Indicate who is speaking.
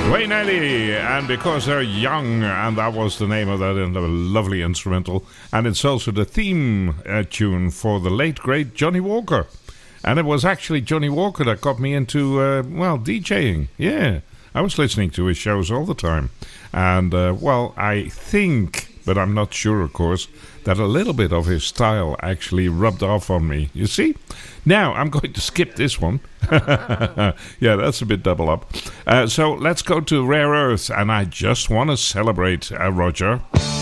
Speaker 1: Wayne Eddy, and Because They're Young, and that was the name of that lovely instrumental, and it's also the theme tune for the late great Johnny Walker, and it was actually Johnny Walker that got me into DJing. Yeah, I was listening to his shows all the time, and I think, but I'm not sure, of course, that a little bit of his style actually rubbed off on me. You see? Now, I'm going to skip this one. Yeah, that's a bit double up. So let's go to Rare Earth, and I just want to celebrate, Roger.